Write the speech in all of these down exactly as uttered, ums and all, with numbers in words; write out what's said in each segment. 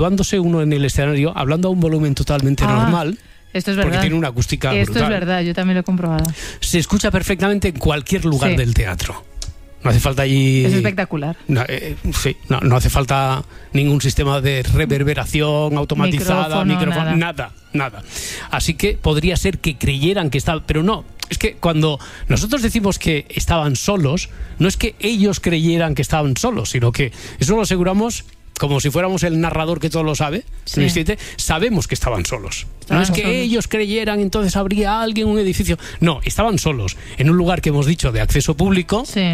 situándose uno en el escenario, hablando a un volumen totalmente ah, normal. Esto es verdad. Porque tiene una acústica Esto brutal. es verdad, yo también lo he comprobado. Se escucha perfectamente en cualquier lugar sí. del teatro. No hace falta allí... Es espectacular. No, eh, sí, no, no hace falta ningún sistema de reverberación automatizada, micrófono, micrófono, nada. nada, nada. Así que podría ser que creyeran que estaba... Pero no, es que cuando nosotros decimos que estaban solos, no es que ellos creyeran que estaban solos, sino que eso lo aseguramos como si fuéramos el narrador que todo lo sabe. Sí. Sabemos que estaban solos. Estaban no es que solos. ellos creyeran, entonces habría alguien en un edificio. No, estaban solos, en un lugar que hemos dicho de acceso público. Sí.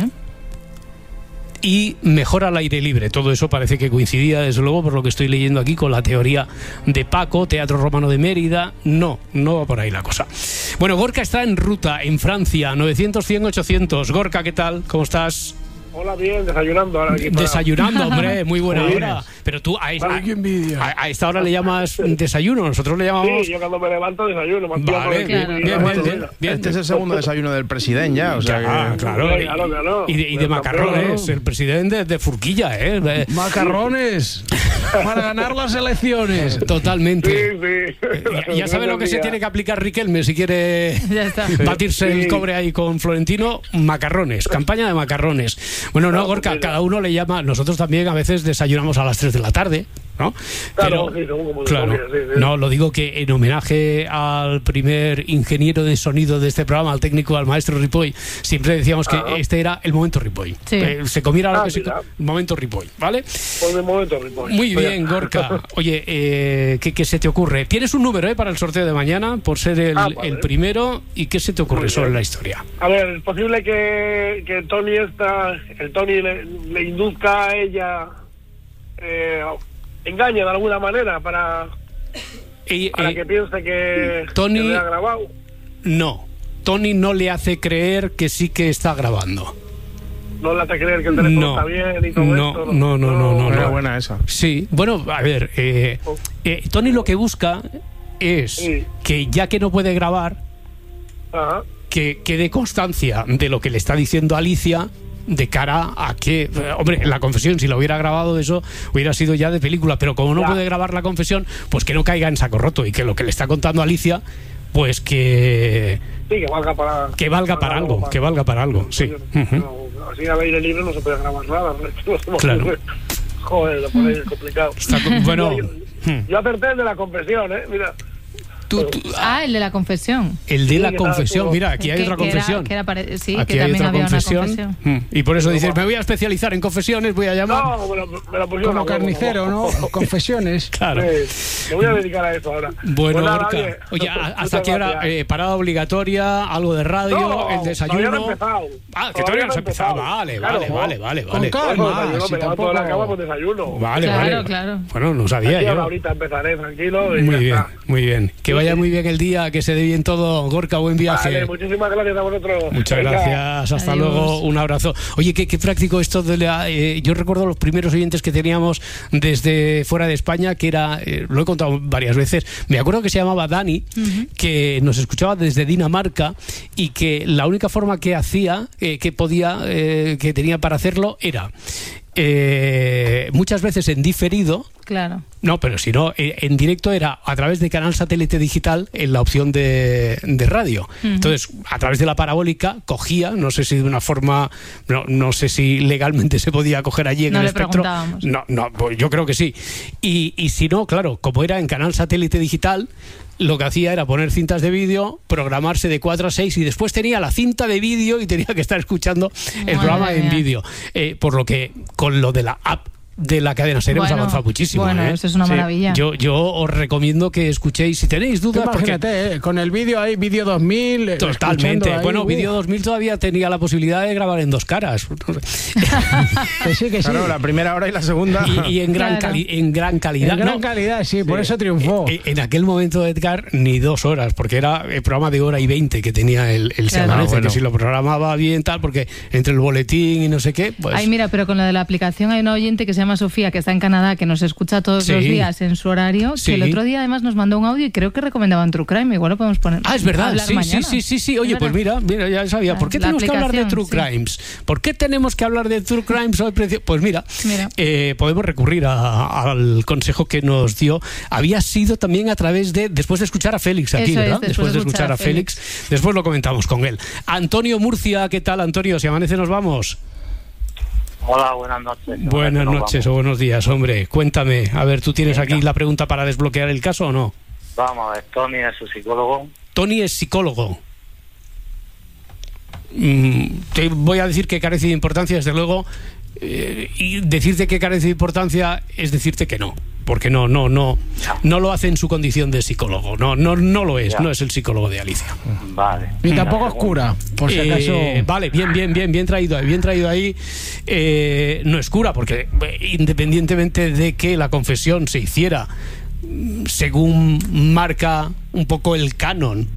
Y mejor al aire libre. Todo eso parece que coincidía, desde luego, por lo que estoy leyendo aquí, con la teoría de Paco, Teatro Romano de Mérida. No, no va por ahí la cosa. Bueno, Gorka está en ruta, en Francia, novecientos, cien, ochocientos. Gorka, ¿qué tal? ¿Cómo estás? Hola, bien, desayunando ahora aquí. Desayunando, hombre, muy buena Muy hora. Pero tú a, Vale, qué envidia. a, a esta hora le llamas desayuno, nosotros le llamamos... Sí, yo cuando me levanto desayuno. Me Vale, bien, Claro. bien, bien, bien, bien. Este es el segundo desayuno del presidente ya, o sea Ah, que... claro, Sí, claro, claro. y de, y de Del macarrones, campeón. el presidente de Furquilla, ¿eh? De- Macarrones para ganar las elecciones. Totalmente. Sí, sí. Ya, ya sabe lo que se tiene que aplicar Riquelme si quiere Ya está. batirse Sí. el cobre ahí con Florentino. Macarrones, campaña de macarrones. Bueno, no, Gorka, cada uno le llama. Nosotros también a veces desayunamos a las tres de la tarde, ¿no? Claro, Pero, sí, según como claro, se cambia, sí, sí. no, lo digo que en homenaje al primer ingeniero de sonido de este programa, al técnico, al maestro Ripoll, siempre decíamos que Ah. este era el momento Ripoll. Sí. Eh, se comiera lo Ah, que se mira. co- momento Ripoll, ¿vale? Por el momento, Ripoll. Muy Oye. bien, Gorka. Oye, eh, ¿qué, qué se te ocurre? ¿Tienes un número eh, para el sorteo de mañana por ser el, Ah, vale. el primero? ¿Y qué se te ocurre Muy sobre bien. la historia? A ver, es posible que, que Tony esta, el Tony le, le induzca a ella, eh, engañe de alguna manera para, Y, para eh, que piense que, Tony- que le ha grabado. no, Tony no le hace creer que sí que está grabando. No le hace creer que el teléfono No, está bien y todo no, esto. no, no, no, no, Era no. buena esa. Sí, bueno, a ver, eh, eh, Tony lo que busca es Sí. que ya que no puede grabar, Ajá. que quede constancia de lo que le está diciendo Alicia de cara a que, eh, hombre, la confesión, si la hubiera grabado, eso hubiera sido ya de película, pero como no Ya. puede grabar la confesión, pues que no caiga en saco roto y que lo que le está contando Alicia, pues que, Sí, que valga para... que valga para algo, para- que valga para algo, sí. Ujú. No, así al aire libre no se puede grabar nada. ¿no? Claro. Joder, lo ponéis complicado. Está con- bueno, Yo, hmm. yo acerté el de la confesión, ¿eh? Mira. Tú- tú- Ah, el de la confesión. el de Sí, la que confesión, estaba- mira, aquí hay Que- otra que era- confesión. que era pare- sí, Aquí que hay también otra había una confesión. confesión. Mm. Y por eso dices, me voy a especializar en confesiones, voy a llamar. No, me lo, me lo pusieron Como a huevo, carnicero, ¿no? Confesiones. Claro. Sí, me voy a dedicar a eso ahora. Bueno, Pues nada, Gorka, oye, oye, ¿a- muchas ¿hasta qué hora? gracias. Eh, ¿Parada obligatoria? ¿Algo de radio? No, ¿El todavía no desayuno? he empezado. Ah, que Todavía todavía no no has he empezado. empezado. Vale, Claro, vale, no. vale, vale, Con vale. calma. Bueno, desayuno, si me levanto de la tampoco- cama con desayuno. Vale, Claro, vale. claro. Bueno, no sabía Aquí yo. ahorita empezaré tranquilo y Muy ya bien, está. muy bien. Que vaya muy bien el día, que se dé bien todo. Gorka, buen viaje. Vale, muchísimas gracias a vosotros. Muchas Venga. gracias, hasta Adiós. luego, un abrazo. Oye, qué, qué práctico esto de la... eh, yo recuerdo los primeros oyentes que teníamos desde fuera de España, que era, eh, lo he contado varias veces, me acuerdo que se llamaba Dani, que nos escuchaba desde Dinamarca y que la única forma que hacía, eh, que podía, eh, que tenía para hacerlo era... eh, muchas veces en diferido. Claro. No, pero si no, eh, en directo era a través de canal satélite digital en la opción de, de radio. Ujú. Entonces, a través de la parabólica cogía, no sé si de una forma, no, no sé si legalmente se podía coger allí en No el le espectro. preguntábamos. No, no, pues yo creo que sí. Y, y si no, claro, como era en canal satélite digital, lo que hacía era poner cintas de vídeo, programarse de cuatro a seis y después tenía la cinta de vídeo y tenía que estar escuchando el Madre programa en mía. vídeo. Eh, por lo que con lo de la app de la cadena SER hemos Bueno, avanzado muchísimo. bueno, ¿eh? eso es una Sí. maravilla. Yo, yo os recomiendo que escuchéis, si tenéis Tú dudas, porque imagínate, eh, con el vídeo ahí, vídeo dos mil. eh, totalmente. escuchando ahí, Bueno, uh, Vídeo dos mil todavía tenía la posibilidad de grabar en dos caras. Que sí, que sí. Claro, la primera hora y la segunda. Y, y en, gran Claro. cali- en gran calidad. En gran ¿no? calidad, sí, por eso triunfó. En, en aquel momento, Edgar, ni dos horas, porque era el programa de hora y veinte que tenía el, el Se Claro. Amanece, Ah, bueno. que si lo programaba bien, tal, porque entre el boletín y no sé qué, pues... Ay, mira, pero con la de la aplicación hay un oyente que se llama llama Sofía, que está en Canadá, que nos escucha todos Sí. los días en su horario, Sí. que el otro día además nos mandó un audio y creo que recomendaban True Crime. Igual lo podemos poner. Ah, es verdad, hablar sí, mañana. sí, sí, sí, sí. Oye, Es pues verdad. mira, mira, ya sabía. ¿Por qué La tenemos que hablar de True aplicación, Crimes? ¿Por qué tenemos que hablar de True Crimes hoy? preci- Pues mira, Mira. eh, podemos recurrir a- al consejo que nos dio. Había sido también a través de, después de escuchar a Félix aquí, Eso es, ¿verdad? después de escuchar a Félix. Después lo comentamos con él. Antonio Murcia, ¿qué tal, Antonio? Si amanece nos vamos. Hola, buenas noches. Buenas Nos noches vamos. o buenos días, hombre. Cuéntame, a ver, ¿tú tienes aquí la pregunta para desbloquear el caso o no? Vamos a ver, Tony es su psicólogo. Tony es psicólogo. Mm, te voy a decir que carece de importancia, desde luego, eh, y decirte que carece de importancia es decirte que no, porque no, no, no, no lo hace en su condición de psicólogo. No, no, no lo es. Ya. No es el psicólogo de Alicia. Vale. Y La tampoco es segunda. cura, por si Eh, acaso. vale, bien, bien, bien, bien traído ahí, bien traído ahí. Eh, no es cura, porque eh, independientemente de que la confesión se hiciera mm, según marca un poco el canon